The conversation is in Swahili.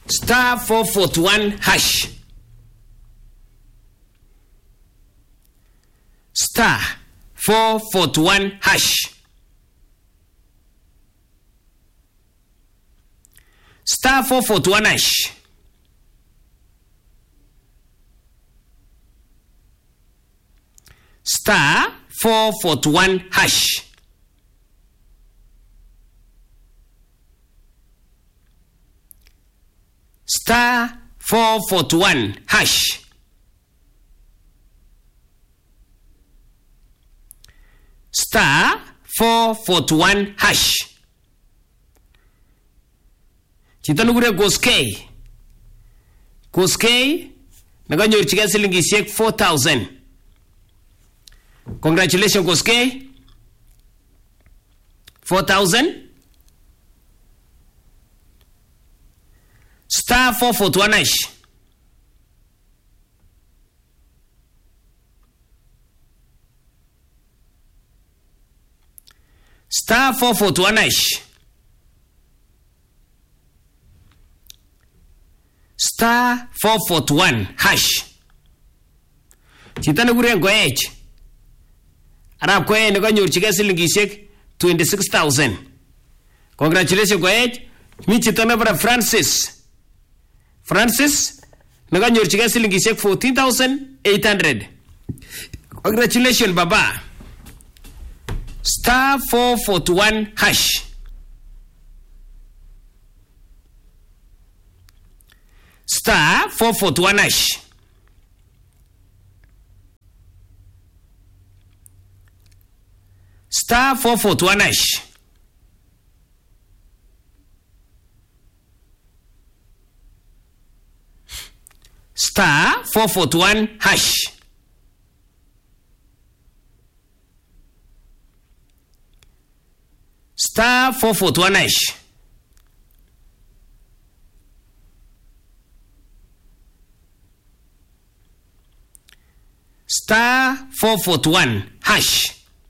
Star 441 hash. Star 441 hash. Star 441 hash. Star 441 hash. Star 441 hash. Star 441 hash. Chito nukure Koskei. Koskei nakanyorchigei silingishek 4,000. Congratulations Koskei. 4,000. Star 441 hash. Star 441 hash. Star 441 hash. Chito nekure Koech. Arap Koech nekanyorchigei silingishek 26,000. Congratulations Koech. Mi chito nebara Francis. Francis nekanyorchigei silingishek 14,800. Congratulations baba. Star 441 hash. Star 441 hash. Star 441 hash. Star 441 hash. Star 441 hash. Star 441 hash.